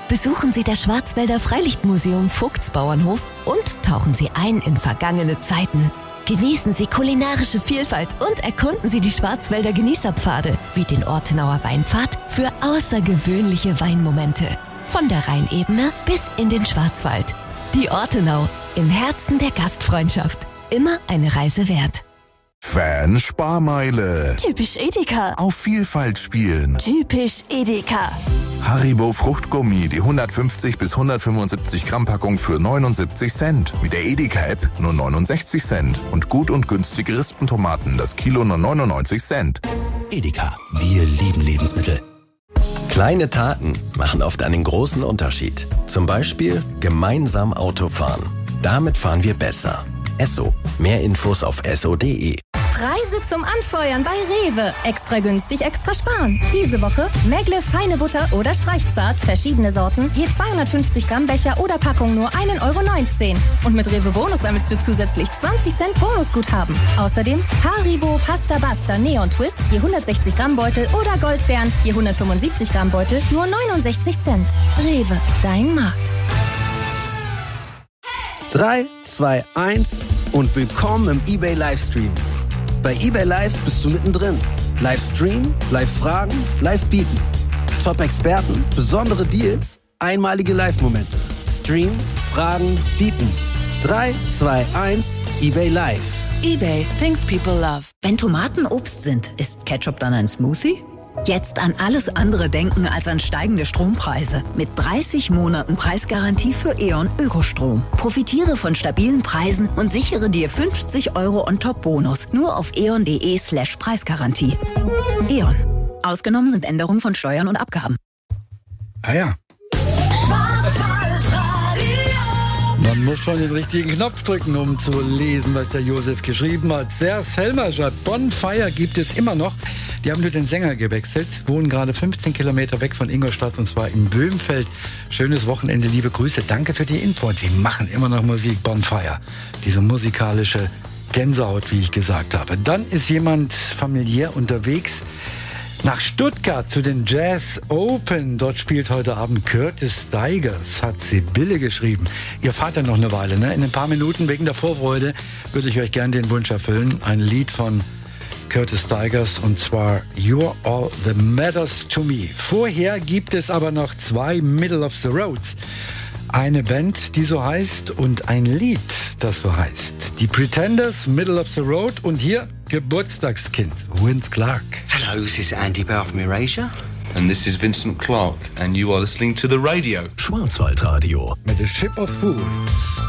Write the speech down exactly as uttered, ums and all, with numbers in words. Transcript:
Besuchen Sie das Schwarzwälder Freilichtmuseum Vogtsbauernhof und tauchen Sie ein in vergangene Zeiten. Genießen Sie kulinarische Vielfalt und erkunden Sie die Schwarzwälder Genießerpfade wie den Ortenauer Weinpfad für außergewöhnliche Weinmomente. Von der Rheinebene bis in den Schwarzwald. Die Ortenau, im Herzen der Gastfreundschaft. Immer eine Reise wert. Fan-Sparmeile. Typisch Edeka. Auf Vielfalt spielen. Typisch Edeka. Haribo Fruchtgummi, die hundertfünfzig bis hundertfünfundsiebzig Gramm Packung für neunundsiebzig Cent. Mit der Edeka-App nur neunundsechzig Cent. Und gut und günstige Rispentomaten, das Kilo nur neunundneunzig Cent. Edeka, wir lieben Lebensmittel. Kleine Taten machen oft einen großen Unterschied. Zum Beispiel gemeinsam Auto fahren. Damit fahren wir besser. Esso. Mehr Infos auf esso punkt de. Preise zum Anfeuern bei Rewe. Extra günstig, extra sparen. Diese Woche Megle feine Butter oder Streichzart, verschiedene Sorten, je zweihundertfünfzig Gramm Becher oder Packung nur ein Euro neunzehn. Und mit Rewe Bonus sammelst du zusätzlich zwanzig Cent Bonusguthaben. Außerdem Haribo Pasta Basta Neon Twist, je hundertsechzig Gramm Beutel oder Goldbeeren, je hundertfünfundsiebzig Gramm Beutel, nur neunundsechzig Cent. Rewe, dein Markt. drei, zwei, eins und willkommen im eBay Livestream. Bei eBay Live bist du mittendrin. Livestream, Live-Fragen, Live-Bieten. Top-Experten, besondere Deals, einmalige Live-Momente. Stream, Fragen, Bieten. drei, zwei, eins, eBay Live. eBay, things people love. Wenn Tomaten Obst sind, ist Ketchup dann ein Smoothie? Jetzt an alles andere denken als an steigende Strompreise. Mit dreißig Monaten Preisgarantie für E.ON Ökostrom. Profitiere von stabilen Preisen und sichere dir fünfzig Euro on top Bonus. Nur auf eon.de slash Preisgarantie. E.ON. Ausgenommen sind Änderungen von Steuern und Abgaben. Ah ja. Man muss schon den richtigen Knopf drücken, um zu lesen, was der Josef geschrieben hat. Serge Helmer schreibt, Bonfire gibt es immer noch. Die haben nur den Sänger gewechselt, wohnen gerade fünfzehn Kilometer weg von Ingolstadt und zwar in Böhmfeld. Schönes Wochenende, liebe Grüße. Danke für die Info. Sie machen immer noch Musik, Bonfire. Diese musikalische Gänsehaut, wie ich gesagt habe. Dann ist jemand familiär unterwegs nach Stuttgart zu den Jazz Open. Dort spielt heute Abend Curtis Stigers, hat Sibylle geschrieben. Ihr fahrt ja noch eine Weile, ne? In ein paar Minuten, wegen der Vorfreude, würde ich euch gerne den Wunsch erfüllen. Ein Lied von Curtis Stigers und zwar You're All That Matters To Me. Vorher gibt es aber noch zwei Middle of the Roads. Eine Band, die so heißt und ein Lied, das so heißt. Die Pretenders, Middle of the Road und hier Geburtstagskind, Vince Clarke. Hello, this is Andy Bell from Erasure. And this is Vincent Clarke and you are listening to the radio. Schwarzwaldradio. Mit A Ship of Fools.